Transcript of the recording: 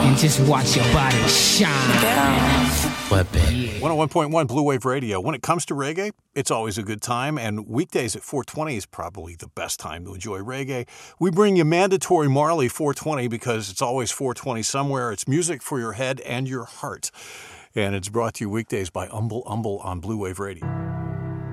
and just watch your body shine. What, baby? 101.1 Blue Wave Radio. When it comes to reggae, it's always a good time, and weekdays at 420 is probably the best time to enjoy reggae. We bring you Mandatory Marley 420 because it's always 420 somewhere. It's music for your head and your heart. And it's brought to you weekdays by Umble on Blue Wave Radio.